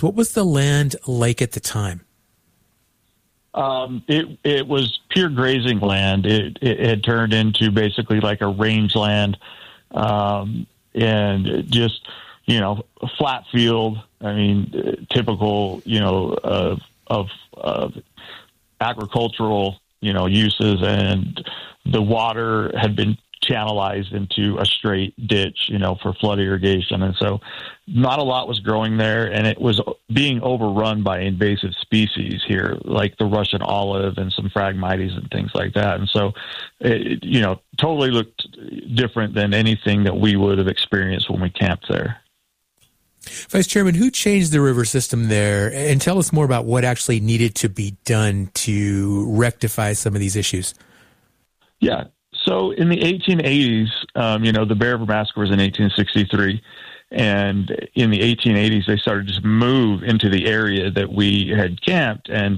what was the land like at the time? It was pure grazing land. It had turned into basically like a rangeland, and just, a flat field. I mean, typical, of agricultural, uses, and the water had been channelized into a straight ditch, for flood irrigation. And so not a lot was growing there, and it was being overrun by invasive species here, like the Russian olive and some Phragmites and things like that. And so it, totally looked different than anything that we would have experienced when we camped there. Vice Chairman, who changed the river system there? And tell us more about what actually needed to be done to rectify some of these issues. Yeah. So in the 1880s, the Bear River Massacre was in 1863. And in the 1880s, they started to just move into the area that we had camped and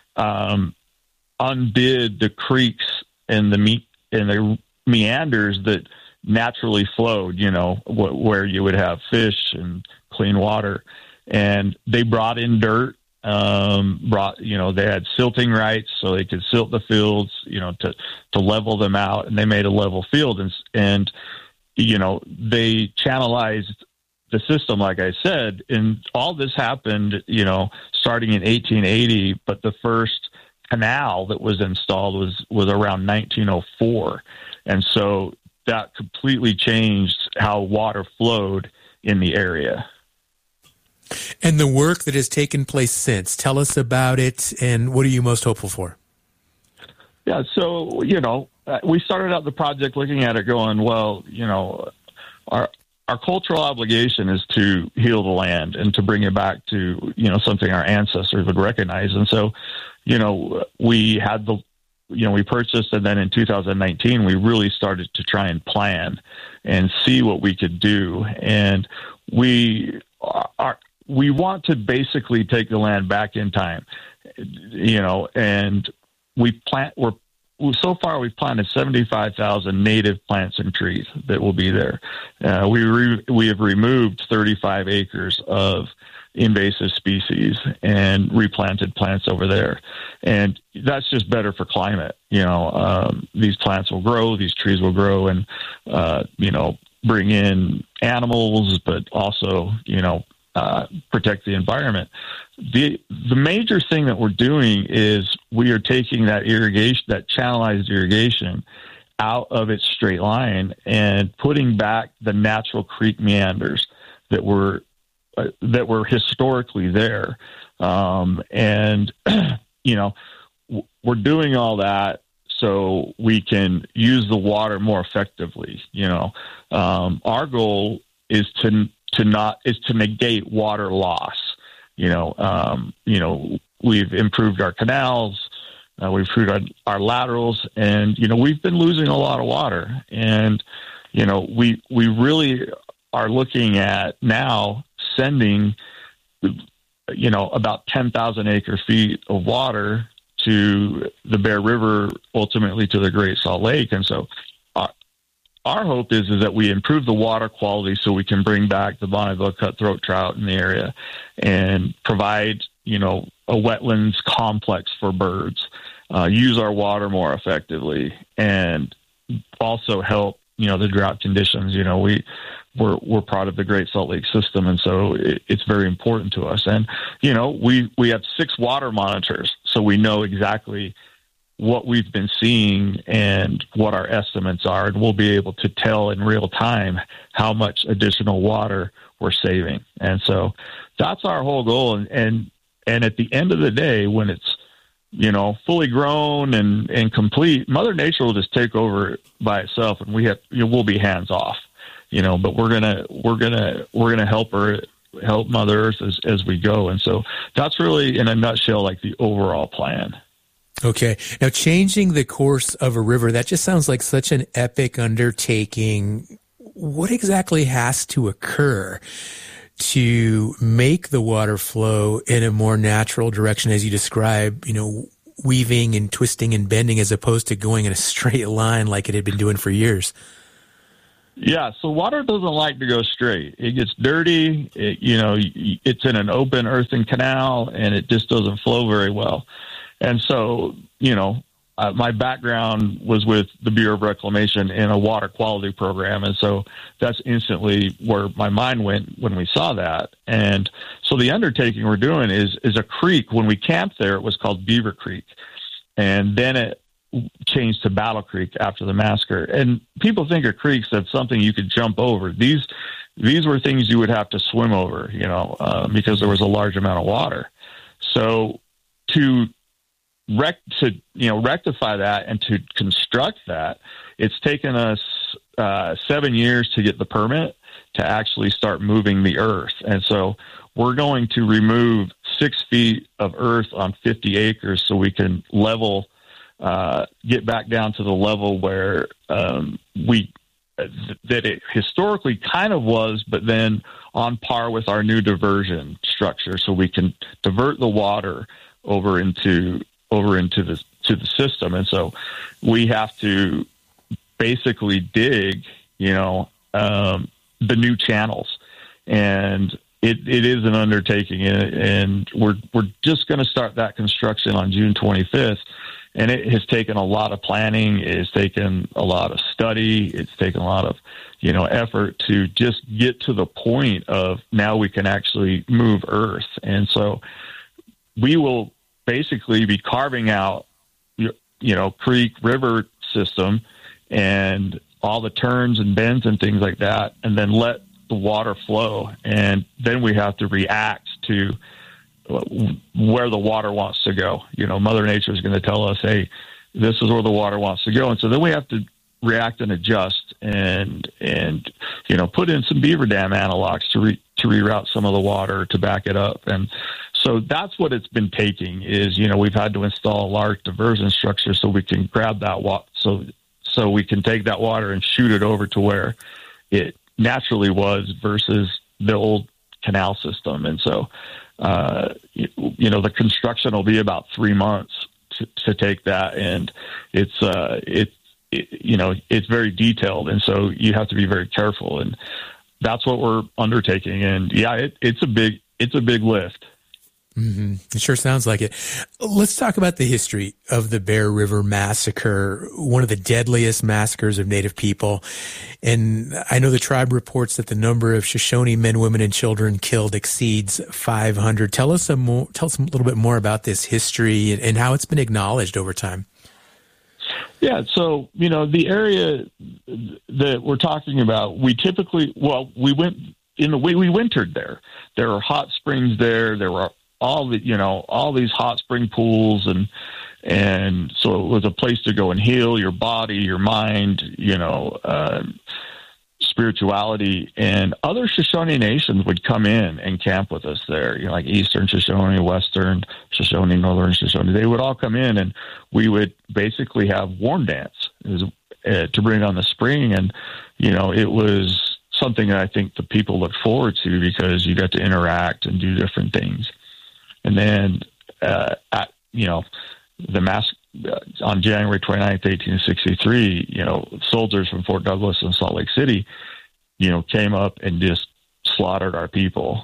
undid the creeks and the meanders that naturally flowed, where you would have fish and clean water. And they brought in dirt, they had silting rights so they could silt the fields, to level them out, and they made a level field. And they channelized the system, like I said, and all this happened, starting in 1880, but the first canal that was installed was around 1904. And so that completely changed how water flowed in the area. And the work that has taken place since, tell us about it, and what are you most hopeful for? Yeah, so, we started out the project looking at it going, well, our cultural obligation is to heal the land and to bring it back to, something our ancestors would recognize. And so, we had we purchased, and then in 2019, we really started to try and plan and see what we could do. And we want to basically take the land back in time, and so far we've planted 75,000 native plants and trees that will be there. We have removed 35 acres of invasive species and replanted plants over there. And that's just better for climate. These plants will grow, these trees will grow, and, bring in animals, but also, protect the environment. The major thing that we're doing is we are taking that irrigation, that channelized irrigation, out of its straight line and putting back the natural creek meanders that were historically there. And we're doing all that so we can use the water more effectively. Our goal is to negate water loss. We've improved our canals, we've improved our laterals, and, we've been losing a lot of water. And, we really are looking at now sending, about 10,000 acre feet of water to the Bear River, ultimately to the Great Salt Lake. And so our hope is that we improve the water quality so we can bring back the Bonneville cutthroat trout in the area and provide, a wetlands complex for birds, use our water more effectively, and also help, the drought conditions. We're part of the Great Salt Lake system, and so it's very important to us. And, we have 6 water monitors, so we know exactly what we've been seeing and what our estimates are, and we'll be able to tell in real time how much additional water we're saving. And so that's our whole goal. And at the end of the day, when it's, fully grown and complete, Mother Nature will just take over by itself, and we'll be hands off, but we're gonna help Mother Earth as we go. And so that's really, in a nutshell, like the overall plan. Okay. Now, changing the course of a river, that just sounds like such an epic undertaking. What exactly has to occur to make the water flow in a more natural direction, as you describe, weaving and twisting and bending, as opposed to going in a straight line like it had been doing for years? Yeah, so water doesn't like to go straight. It gets dirty. It's in an open earthen canal, and it just doesn't flow very well. And so, my background was with the Bureau of Reclamation in a water quality program, and so that's instantly where my mind went when we saw that. And so the undertaking we're doing is a creek. When we camped there, it was called Beaver Creek, and then it changed to Battle Creek after the massacre. And people think of creeks as something you could jump over. These were things you would have to swim over, because there was a large amount of water. So to rectify that and to construct that, it's taken us 7 years to get the permit to actually start moving the earth. And so we're going to remove 6 feet of earth on 50 acres so we can get back down to the level where that it historically kind of was, but then on par with our new diversion structure, so we can divert the water over into the system. And so we have to basically dig, the new channels, and it is an undertaking, and we're just going to start that construction on June 25th. And it has taken a lot of planning. It has taken a lot of study. It's taken a lot of, effort to just get to the point of now we can actually move earth. And so we will basically be carving out, creek, river system and all the turns and bends and things like that, and then let the water flow. And then we have to react to where the water wants to go. Mother Nature is going to tell us, hey, this is where the water wants to go. And so then we have to react and adjust and put in some beaver dam analogs to reroute some of the water to back it up. And so that's what it's been taking is, we've had to install a large diversion structure so we can grab that water, so we can take that water and shoot it over to where it naturally was versus the old canal system. And so, the construction will be about 3 months to take that, and it's very detailed, and so you have to be very careful, and that's what we're undertaking. And yeah, it's a big lift. Mm-hmm. It sure sounds like it. Let's talk about the history of the Bear River Massacre, one of the deadliest massacres of Native people. And I know the tribe reports that the number of Shoshone men, women, and children killed exceeds 500. Tell us a little bit more about this history and how it's been acknowledged over time. Yeah, so, the area that we're talking about, we wintered there. There were hot springs there. There were all these hot spring pools, and so it was a place to go and heal your body, your mind, spirituality. And other Shoshone nations would come in and camp with us there, like Eastern Shoshone, Western Shoshone, Northern Shoshone. They would all come in, and we would basically have warm dance to bring on the spring. And, it was something that I think the people look forward to because you got to interact and do different things. And then, the mass on January 29th, 1863, soldiers from Fort Douglas and Salt Lake City, came up and just slaughtered our people.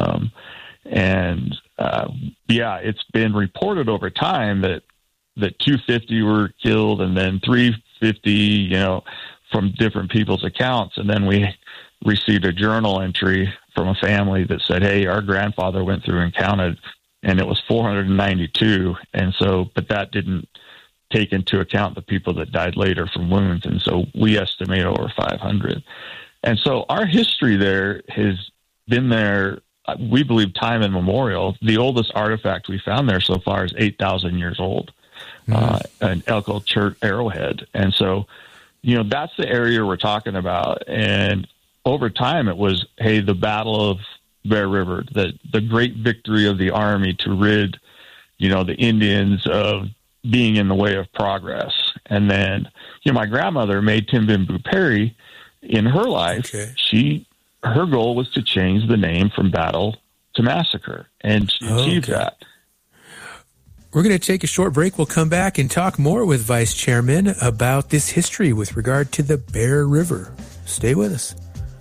It's been reported over time that 250 were killed, and then 350, from different people's accounts. And then we received a journal entry from a family that said, hey, our grandfather went through and counted, and it was 492. And so, but that didn't take into account the people that died later from wounds. And so we estimate over 500. And so our history there has been there, we believe, time immemorial. The oldest artifact we found there so far is 8,000 years old, an Elko Church arrowhead. And so, that's the area we're talking about. And over time, it was, hey, the Battle of Bear River, the great victory of the Army to rid, the Indians of being in the way of progress. And then, my grandmother, May Timbimbu Perry, in her life, her goal was to change the name from battle to massacre, and she achieved that. We're going to take a short break. We'll come back and talk more with Vice Chairman about this history with regard to the Bear River. Stay with us.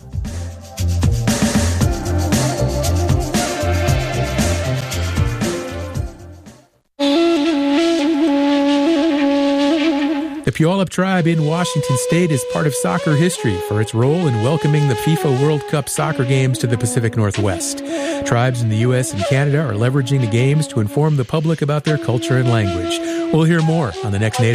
The Puyallup Tribe in Washington State is part of soccer history for its role in welcoming the FIFA World Cup soccer games to the Pacific Northwest. Tribes in the U.S. and Canada are leveraging the games to inform the public about their culture and language. We'll hear more on the next Native